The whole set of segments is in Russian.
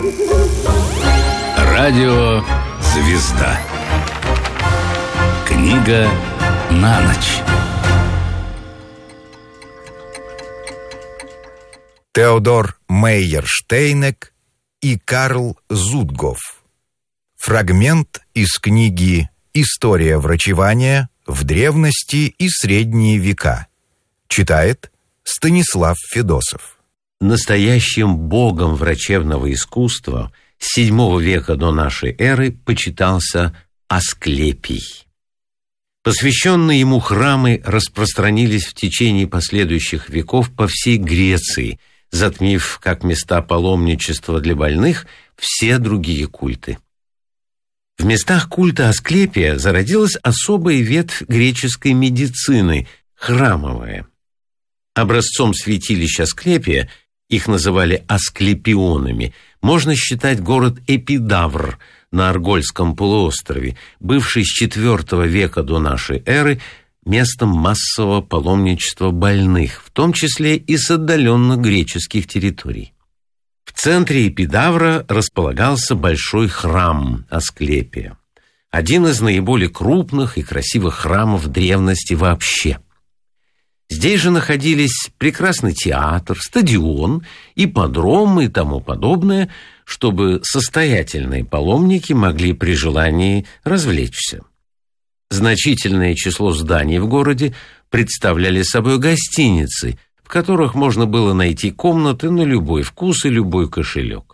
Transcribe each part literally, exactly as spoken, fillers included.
Радио «Звезда». Книга на ночь. Теодор Мейерштейнек и Карл Зудгоф. Фрагмент из книги «История врачевания в древности и средние века». Читает Станислав Федосов. Настоящим богом врачебного искусства с седьмого века до нашей эры почитался Асклепий. Посвященные ему храмы распространились в течение последующих веков по всей Греции, затмив как места паломничества для больных все другие культы. В местах культа Асклепия зародилась особая ветвь греческой медицины – храмовая. Образцом святилища Асклепия, их называли асклепионами, можно считать город Эпидавр на Аргольском полуострове, бывший с четвёртого века до нашей эры местом массового паломничества больных, в том числе и с отдаленных греческих территорий. В центре Эпидавра располагался большой храм Асклепия, один из наиболее крупных и красивых храмов древности вообще. Здесь же находились прекрасный театр, стадион, ипподром и тому подобное, чтобы состоятельные паломники могли при желании развлечься. Значительное число зданий в городе представляли собой гостиницы, в которых можно было найти комнаты на любой вкус и любой кошелек.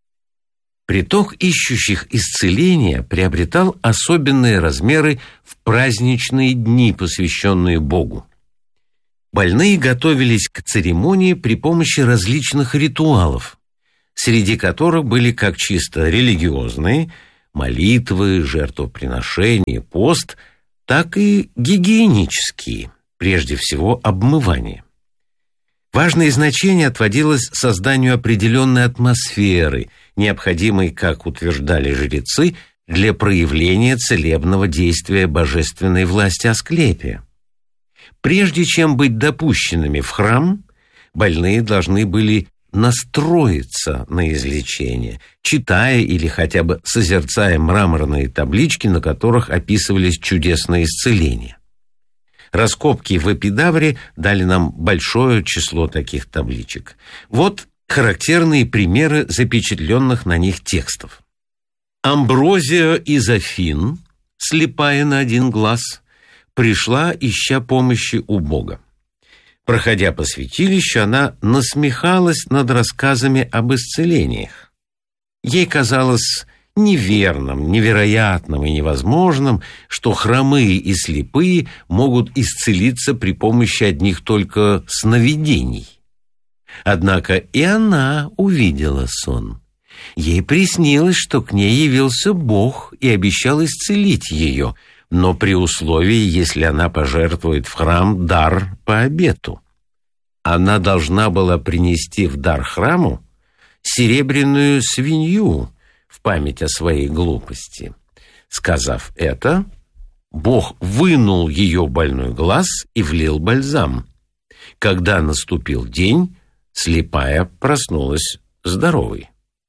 Приток ищущих исцеления приобретал особенные размеры в праздничные дни, посвященные Богу. Больные готовились к церемонии при помощи различных ритуалов, среди которых были как чисто религиозные – молитвы, жертвоприношения, пост, так и гигиенические, прежде всего обмывание. Важное значение отводилось созданию определенной атмосферы, необходимой, как утверждали жрецы, для проявления целебного действия божественной власти Асклепия. Прежде чем быть допущенными в храм, больные должны были настроиться на излечение, читая или хотя бы созерцая мраморные таблички, на которых описывались чудесные исцеления. Раскопки в Эпидавре дали нам большое число таких табличек. Вот характерные примеры запечатленных на них текстов. Амброзия из Афин, слепая на один глаз, пришла, ища помощи у Бога. Проходя по святилищу, она насмехалась над рассказами об исцелениях. Ей казалось неверным, невероятным и невозможным, что хромые и слепые могут исцелиться при помощи одних только сновидений. Однако и она увидела сон. Ей приснилось, что к ней явился Бог и обещал исцелить ее, но при условии, если она пожертвует в храм дар по обету. Она должна была принести в дар храму серебряную свинью в память о своей глупости. Сказав это, Бог вынул ее больной глаз и влил бальзам. Когда наступил день, слепая проснулась здоровой.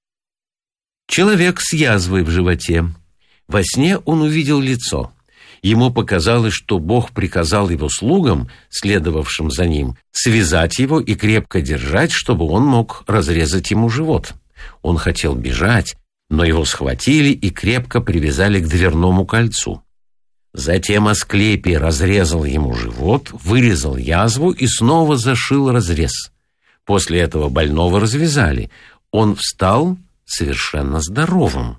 Человек с язвой в животе. Во сне он увидел лицо. Ему показалось, что Бог приказал его слугам, следовавшим за ним, связать его и крепко держать, чтобы он мог разрезать ему живот. Он хотел бежать, но его схватили и крепко привязали к дверному кольцу. Затем Асклепий разрезал ему живот, вырезал язву и снова зашил разрез. После этого больного развязали. Он встал совершенно здоровым.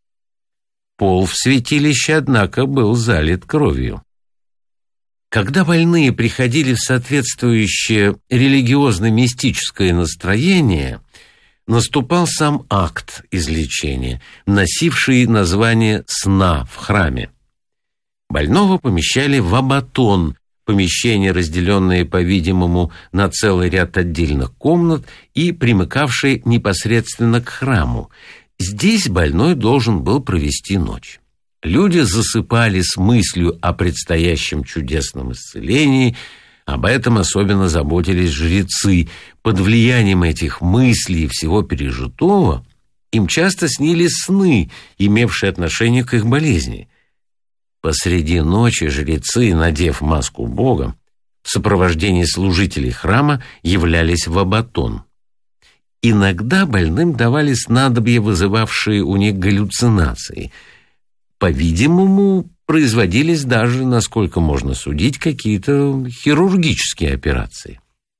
Пол в святилище, однако, был залит кровью. Когда больные приходили в соответствующее религиозно-мистическое настроение, наступал сам акт излечения, носивший название «сна» в храме. Больного помещали в абатон, помещение, разделенное, по-видимому, на целый ряд отдельных комнат и примыкавшее непосредственно к храму. Здесь больной должен был провести ночь. Люди засыпали с мыслью о предстоящем чудесном исцелении. Об этом особенно заботились жрецы. Под влиянием этих мыслей и всего пережитого Им часто снились сны, имевшие отношение к их болезни. Посреди ночи жрецы, надев маску бога, в сопровождении служителей храма являлись в Абатон. Иногда больным давали снадобья, вызывавшие у них галлюцинации. По-видимому, производились даже, насколько можно судить, какие-то хирургические операции.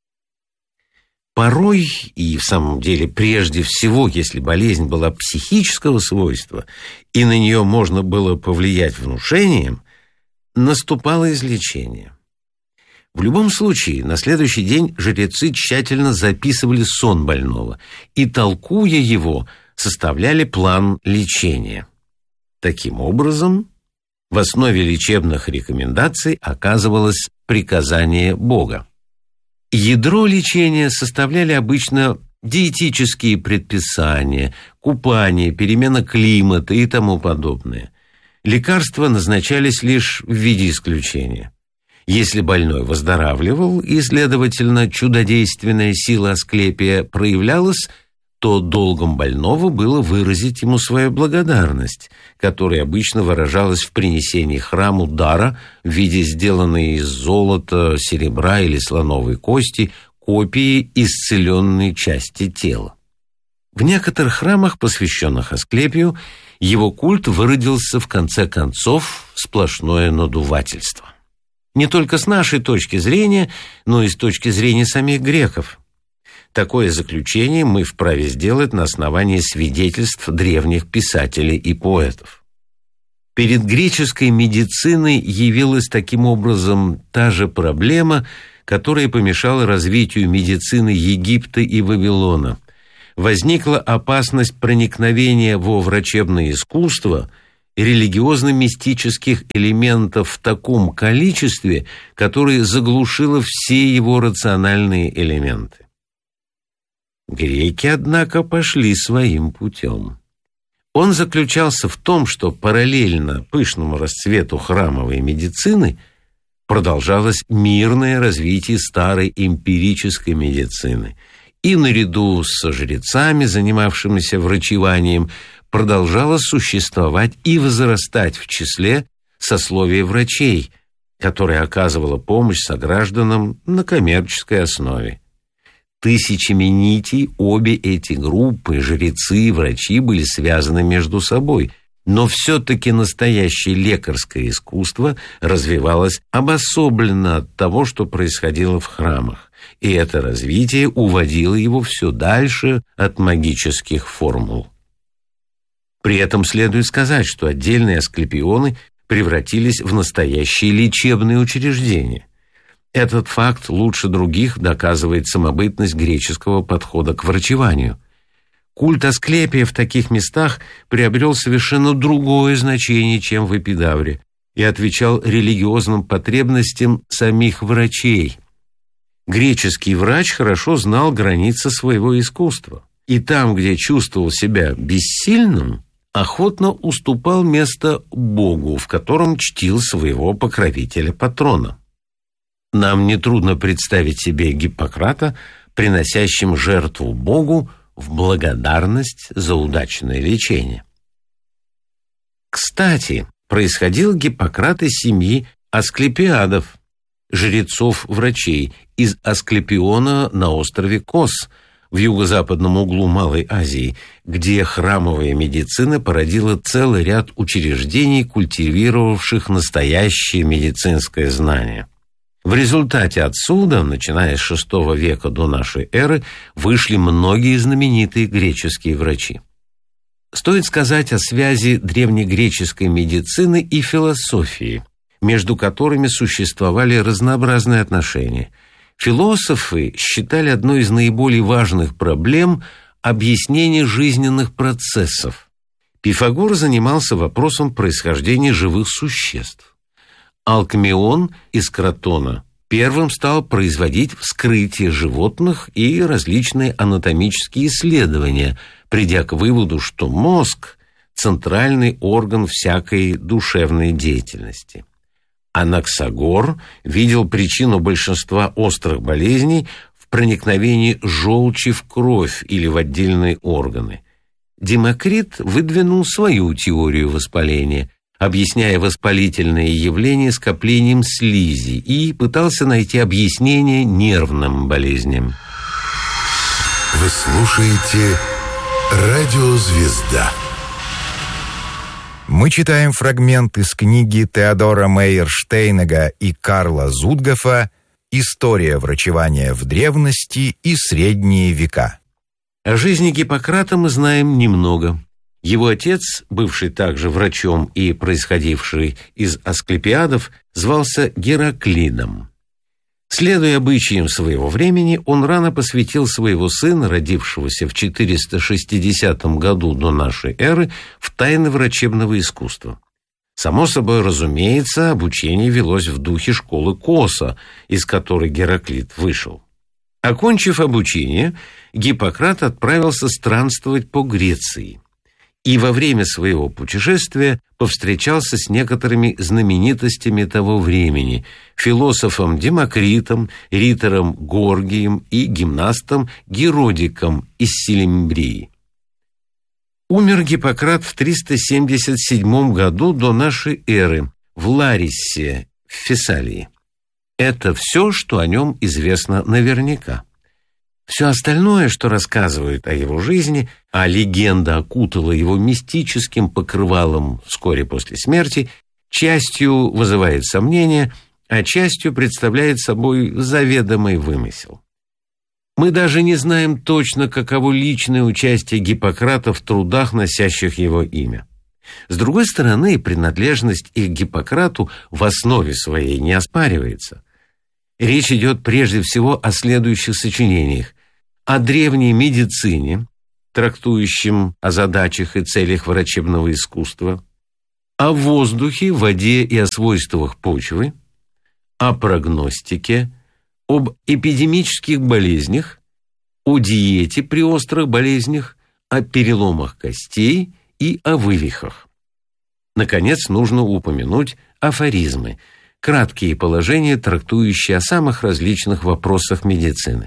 Порой, и в самом деле прежде всего, если болезнь была психического свойства, и на нее можно было повлиять внушением, наступало излечение. В любом случае, на следующий день жрецы тщательно записывали сон больного и, толкуя его, составляли план лечения. Таким образом, в основе лечебных рекомендаций оказывалось приказание Бога. Ядро лечения составляли обычно диетические предписания, купание, перемена климата и тому подобное. Лекарства назначались лишь в виде исключения. Если больной выздоравливал и, следовательно, чудодейственная сила Асклепия проявлялась, то долгом больного было выразить ему свою благодарность, которая обычно выражалась в принесении храму дара в виде сделанной из золота, серебра или слоновой кости копии исцеленной части тела. В некоторых храмах, посвященных Асклепию, его культ выродился в конце концов в сплошное надувательство. Не только с нашей точки зрения, но и с точки зрения самих греков. Такое заключение мы вправе сделать на основании свидетельств древних писателей и поэтов. Перед греческой медициной явилась таким образом та же проблема, которая помешала развитию медицины Египта и Вавилона. Возникла опасность проникновения во врачебное искусство религиозно-мистических элементов в таком количестве, которое заглушило все его рациональные элементы. Греки, однако, пошли своим путем. Он заключался в том, что параллельно пышному расцвету храмовой медицины продолжалось мирное развитие старой эмпирической медицины, и наряду с жрецами, занимавшимися врачеванием, продолжало существовать и возрастать в числе сословие врачей, которое оказывало помощь согражданам на коммерческой основе. Тысячами нитей обе эти группы, жрецы и врачи, были связаны между собой, но все-таки настоящее лекарское искусство развивалось обособленно от того, что происходило в храмах, и это развитие уводило его все дальше от магических формул. При этом следует сказать, что отдельные асклепионы превратились в настоящие лечебные учреждения. Этот факт лучше других доказывает самобытность греческого подхода к врачеванию. Культ Асклепия в таких местах приобрел совершенно другое значение, чем в Эпидавре, и отвечал религиозным потребностям самих врачей. Греческий врач хорошо знал границы своего искусства, и там, где чувствовал себя бессильным, охотно уступал место Богу, в котором чтил своего покровителя-патрона. Нам нетрудно представить себе Гиппократа, приносящим жертву Богу в благодарность за удачное лечение. Кстати, происходил Гиппократ из семьи Асклепиадов, жрецов-врачей из Асклепиона на острове Кос, в юго-западном углу Малой Азии, где храмовая медицина породила целый ряд учреждений, культивировавших настоящее медицинское знание. В результате отсюда, начиная с шестого века до нашей эры, вышли многие знаменитые греческие врачи. Стоит сказать о связи древнегреческой медицины и философии, между которыми существовали разнообразные отношения. Философы считали одной из наиболее важных проблем объяснение жизненных процессов. Пифагор занимался вопросом происхождения живых существ. Алкмеон из Кротона первым стал производить вскрытие животных и различные анатомические исследования, придя к выводу, что мозг – центральный орган всякой душевной деятельности. Анаксагор видел причину большинства острых болезней в проникновении желчи в кровь или в отдельные органы. Демокрит выдвинул свою теорию воспаления, объясняя воспалительные явления скоплением слизи, и пытался найти объяснение нервным болезням. Вы слушаете «Радио Звезда». Мы читаем фрагмент из книги Теодора Мейерштейнега и Карла Зудгофа «История врачевания в древности и средние века». О жизни Гиппократа мы знаем немного. Его отец, бывший также врачом и происходивший из асклепиадов, звался Гераклидом. Следуя обычаям своего времени, он рано посвятил своего сына, родившегося в четыреста шестидесятом году до нашей эры, в тайны врачебного искусства. Само собой разумеется, обучение велось в духе школы Коса, из которой Гераклид вышел. Окончив обучение, Гиппократ отправился странствовать по Греции. И во время своего путешествия повстречался с некоторыми знаменитостями того времени: философом Демокритом, ритором Горгием и гимнастом Геродиком из Силимбрии. Умер Гиппократ в триста семьдесят седьмом году до нашей эры в Ларисе, в Фессалии. Это все, что о нем известно наверняка. Все остальное, что рассказывают о его жизни, а легенда окутала его мистическим покрывалом вскоре после смерти, частью вызывает сомнения, а частью представляет собой заведомый вымысел. Мы даже не знаем точно, каково личное участие Гиппократа в трудах, носящих его имя. С другой стороны, принадлежность их к Гиппократу в основе своей не оспаривается. Речь идет прежде всего о следующих сочинениях: о древней медицине, трактующем о задачах и целях врачебного искусства, о воздухе, воде и о свойствах почвы, о прогностике, об эпидемических болезнях, о диете при острых болезнях, о переломах костей и о вывихах. Наконец, нужно упомянуть афоризмы, краткие положения, трактующие о самых различных вопросах медицины.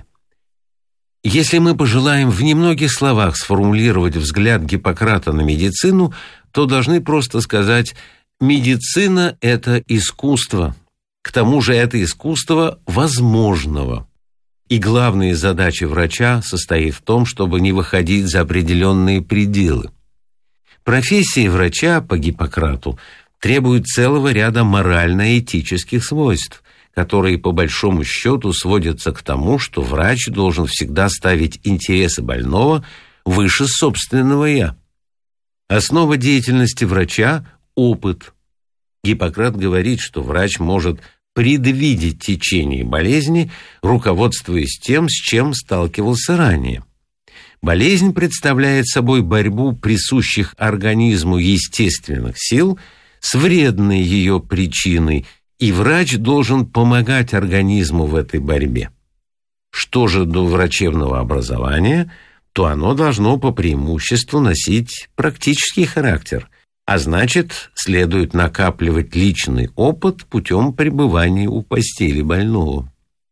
Если мы пожелаем в немногих словах сформулировать взгляд Гиппократа на медицину, то должны просто сказать: медицина – это искусство. К тому же это искусство возможного. И главная задача врача состоит в том, чтобы не выходить за определенные пределы. Профессия врача по Гиппократу требует целого ряда морально-этических свойств, которые по большому счету сводятся к тому, что врач должен всегда ставить интересы больного выше собственного «я». Основа деятельности врача – опыт. Гиппократ говорит, что врач может предвидеть течение болезни, руководствуясь тем, с чем сталкивался ранее. Болезнь представляет собой борьбу присущих организму естественных сил с вредной ее причиной, и врач должен помогать организму в этой борьбе. Что же до врачебного образования, то оно должно по преимуществу носить практический характер, а значит, следует накапливать личный опыт путем пребывания у постели больного.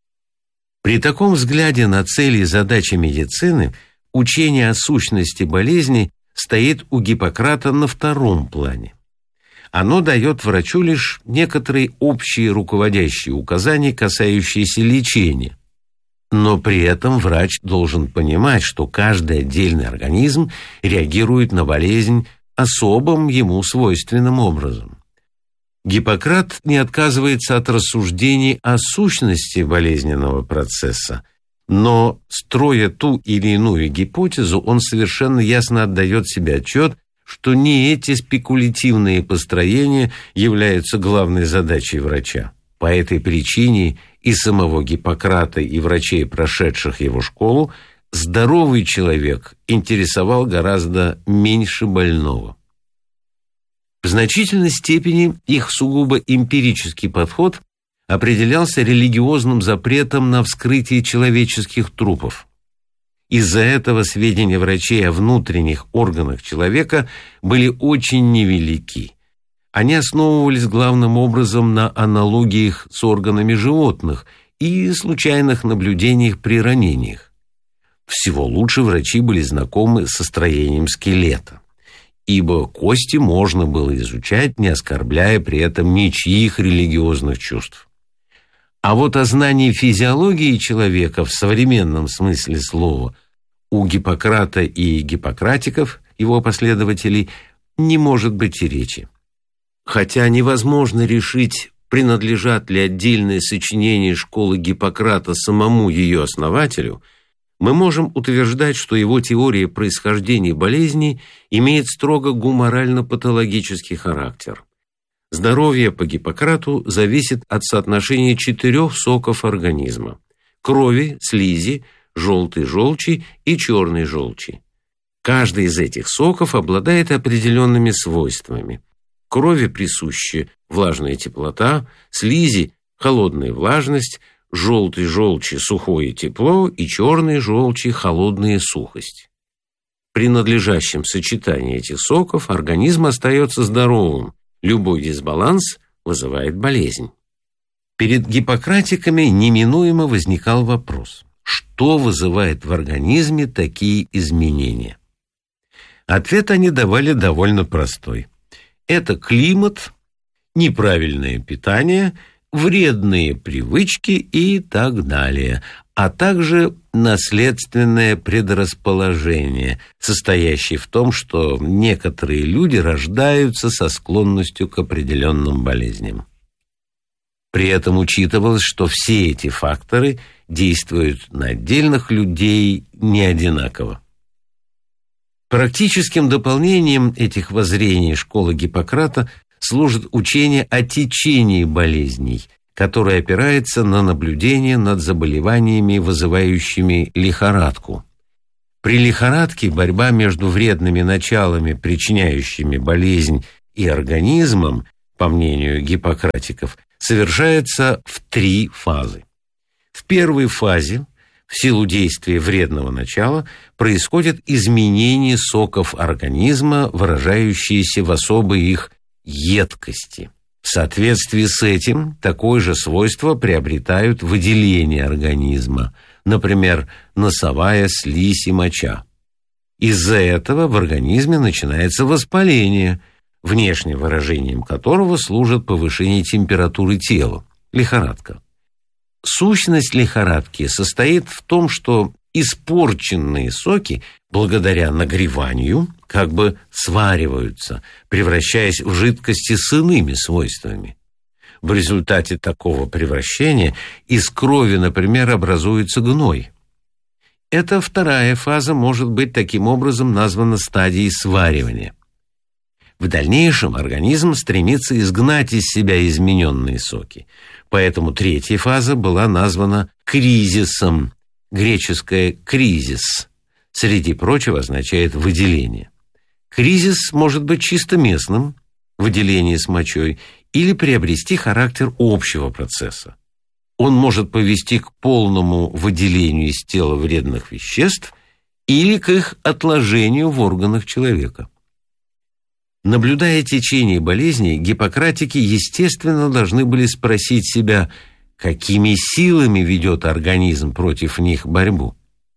При таком взгляде на цели и задачи медицины учение о сущности болезни стоит у Гиппократа на втором плане. Оно дает врачу лишь некоторые общие руководящие указания, касающиеся лечения. Но при этом врач должен понимать, что каждый отдельный организм реагирует на болезнь особым ему свойственным образом. Гиппократ не отказывается от рассуждений о сущности болезненного процесса, но, строя ту или иную гипотезу, он совершенно ясно отдает себе отчет, что не эти спекулятивные построения являются главной задачей врача. По этой причине и самого Гиппократа, и врачей, прошедших его школу, здоровый человек интересовал гораздо меньше больного. В значительной степени их сугубо эмпирический подход определялся религиозным запретом на вскрытие человеческих трупов. Из-за этого сведения врачей о внутренних органах человека были очень невелики. Они основывались главным образом на аналогиях с органами животных и случайных наблюдениях при ранениях. Всего лучше врачи были знакомы со строением скелета, ибо кости можно было изучать, не оскорбляя при этом ничьих религиозных чувств. А вот о знании физиологии человека в современном смысле слова у Гиппократа и гиппократиков, его последователей, не может быть и речи. Хотя невозможно решить, принадлежат ли отдельные сочинения школы Гиппократа самому ее основателю, мы можем утверждать, что его теория происхождения болезней имеет строго гуморально-патологический характер. Здоровье по Гиппократу зависит от соотношения четырех соков организма – крови, слизи, желтой желчи и черной желчи. Каждый из этих соков обладает определенными свойствами. Крови присущи влажная теплота, слизи – холодная влажность, желтой желчи – сухое тепло и черной желчи – холодная сухость. При надлежащем сочетании этих соков организм остается здоровым, любой дисбаланс вызывает болезнь. Перед гиппократиками неминуемо возникал вопрос, что вызывает в организме такие изменения? Ответ они давали довольно простой. Это климат, неправильное питание, вредные привычки и так далее, а также наследственное предрасположение, состоящее в том, что некоторые люди рождаются со склонностью к определенным болезням. При этом учитывалось, что все эти факторы действуют на отдельных людей не одинаково. Практическим дополнением этих воззрений школы Гиппократа служит учение о течении болезней, которое опирается на наблюдение над заболеваниями, вызывающими лихорадку. При лихорадке борьба между вредными началами, причиняющими болезнь, и организмом, по мнению гиппократиков, совершается в три фазы. В первой фазе, в силу действия вредного начала, происходит изменение соков организма, выражающиеся в особой их едкости. В соответствии с этим такое же свойство приобретают выделения организма, например, носовая слизь и моча. Из-за этого в организме начинается воспаление, внешним выражением которого служит повышение температуры тела, лихорадка. Сущность лихорадки состоит в том, что испорченные соки, благодаря нагреванию, как бы свариваются, превращаясь в жидкости с иными свойствами. В результате такого превращения из крови, например, образуется гной. Эта вторая фаза может быть таким образом названа стадией сваривания. В дальнейшем организм стремится изгнать из себя измененные соки, поэтому третья фаза была названа кризисом. Греческое «кризис» среди прочего означает «выделение». Кризис может быть чисто местным, выделение с мочой, или приобрести характер общего процесса. Он может повести к полному выделению из тела вредных веществ или к их отложению в органах человека. Наблюдая течение болезней, гиппократики, естественно, должны были спросить себя, какими силами ведет организм против них борьбу.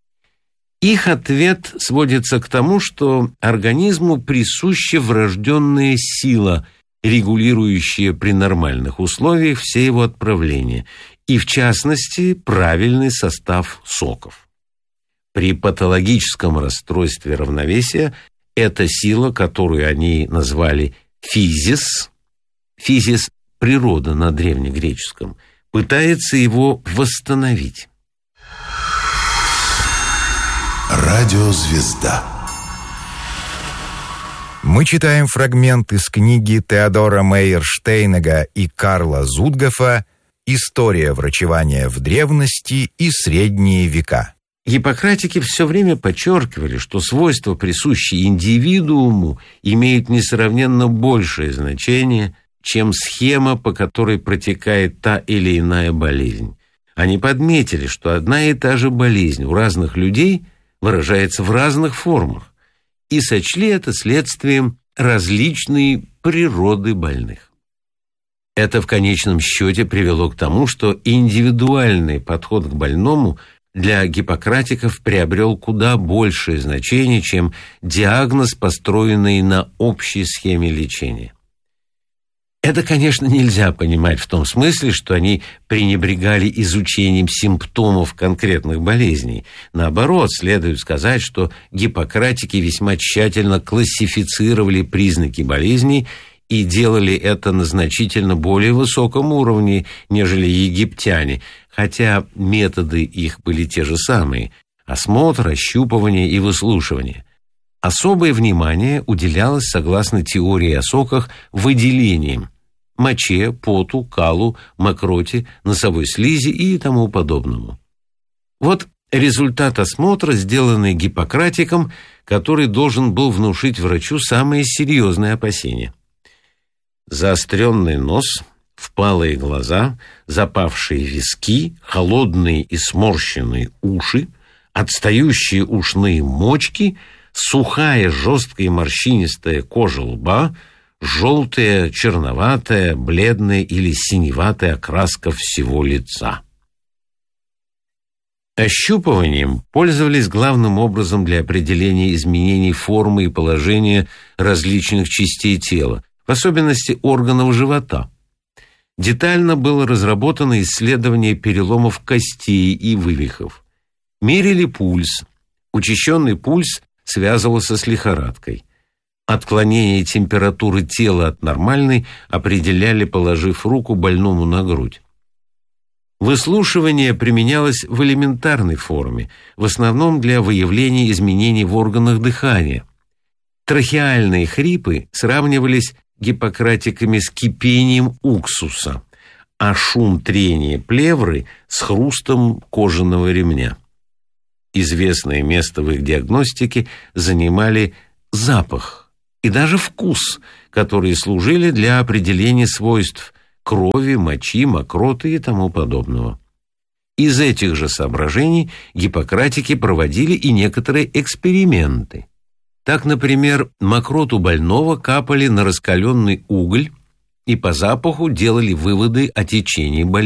Их ответ сводится к тому, что организму присуща врожденная сила, регулирующая при нормальных условиях все его отправления, и, в частности, правильный состав соков. При патологическом расстройстве равновесия эта сила, которую они назвали физис, физис – природа на древнегреческом, пытается его восстановить. Радиозвезда. Мы читаем фрагмент из книги Теодора Мейерштейнега и Карла Зудгофа «История врачевания в древности и средние века». Гиппократики все время подчеркивали, что свойства, присущие индивидууму, имеют несравненно большее значение, чем схема, по которой протекает та или иная болезнь. Они подметили, что одна и та же болезнь у разных людей выражается в разных формах, и сочли это следствием различной природы больных. Это в конечном счете привело к тому, что индивидуальный подход к больному для гиппократиков приобрел куда большее значение, чем диагноз, построенный на общей схеме лечения. Это, конечно, нельзя понимать в том смысле, что они пренебрегали изучением симптомов конкретных болезней. Наоборот, следует сказать, что гиппократики весьма тщательно классифицировали признаки болезней и делали это на значительно более высоком уровне, нежели египтяне, хотя методы их были те же самые – осмотр, ощупывание и выслушивание. Особое внимание уделялось, согласно теории о соках, выделениям – моче, поту, калу, мокроте, носовой слизи и тому подобному. Вот результат осмотра, сделанный Гиппократиком, который должен был внушить врачу самые серьезные опасения. Заостренный нос, впалые глаза, запавшие виски, холодные и сморщенные уши, отстающие ушные мочки, сухая, жесткая и морщинистая кожа лба, желтая, черноватая, бледная или синеватая окраска всего лица. Ощупыванием пользовались главным образом для определения изменений формы и положения различных частей тела, в особенности органов живота. Детально было разработано исследование переломов костей и вывихов. Мерили пульс. Учащенный пульс связывался с лихорадкой. Отклонение температуры тела от нормальной определяли, положив руку больному на грудь. Выслушивание применялось в элементарной форме, в основном для выявления изменений в органах дыхания. Трахеальные хрипы сравнивались гиппократиками с кипением уксуса, а шум трения плевры с хрустом кожаного ремня. Известное место в их диагностике занимали запах и даже вкус, которые служили для определения свойств крови, мочи, мокроты и тому подобного. Из этих же соображений гиппократики проводили и некоторые эксперименты. Так, например, мокроту больного капали на раскаленный уголь и по запаху делали выводы о течении болезни.